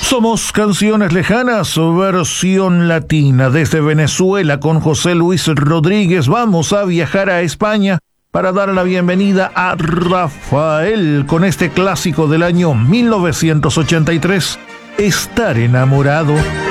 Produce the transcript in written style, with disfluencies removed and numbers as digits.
Somos Canciones Lejanas, versión latina. Desde Venezuela, con José Luis Rodríguez, vamos a viajar a España para dar la bienvenida a Rafael con este clásico del año 1983, Estar enamorado.